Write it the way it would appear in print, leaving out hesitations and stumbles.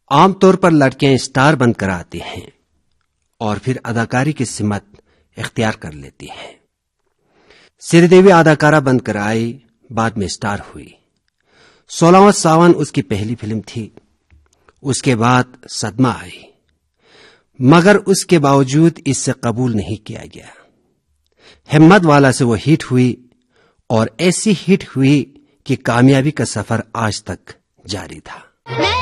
आमतौर पर लड़कियां स्टार बनकर आती हैं और फिर अदाकारी की सिमत इख्तियार कर लेती हैं। श्रीदेवी अदाकारा बनकर आई, बाद में स्टार हुई। 16वां सावन उसकी पहली फिल्म थी। उसके बाद सदमा आई, मगर उसके बावजूद इससे कबूल नहीं किया गया। हिम्मत वाला से वो हिट हुई और ऐसी हिट हुई कि कामयाबी का सफर आज तक जारी था।